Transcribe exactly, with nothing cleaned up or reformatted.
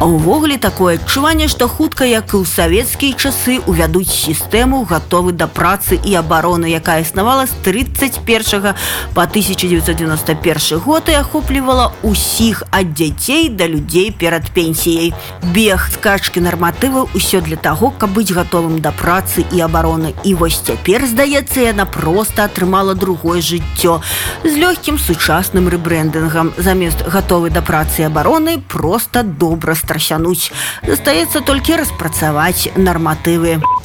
А ўвогуле такое адчуванне, што хутка, як і ў савецкія часы, увядуць сістэму «Гатовы да працы і абароны», якая існавала з тридцать першага па тысяча девятьсот девяносто першы год і ахоплівала ўсіх ад дзяцей да людзей перад пенсіяй. Бег, скачкі нарматываў – усё для таго, каб быць гатовым да працы і абароны. І вось цяпер, здаецца, яна проста атрымала другое жыццё з лёгкім сучасным рэбрэндынгам. Замест «Гатовы да працы і абароны» проста добра страсянуць. Застаецца толькі распрацаваць нарматывы.